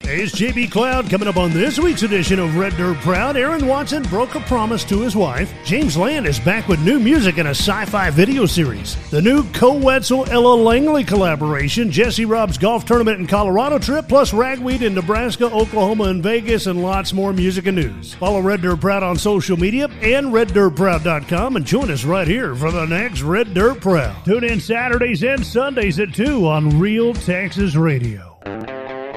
Hey, it's JB Cloud coming up on this week's edition of Red Dirt Proud. Aaron Watson broke a promise to his wife. James Land is back with new music in a sci-fi video series. The new Co-Wetzel-Ella Langley collaboration, Jesse Rob's golf tournament and Colorado trip, plus ragweed in Nebraska, Oklahoma, and Vegas, and lots more music and news. Follow Red Dirt Proud on social media and reddirtproud.com and join us right here for the next Red Dirt Proud. Tune in Saturdays and Sundays at 2 on Real Texas Radio.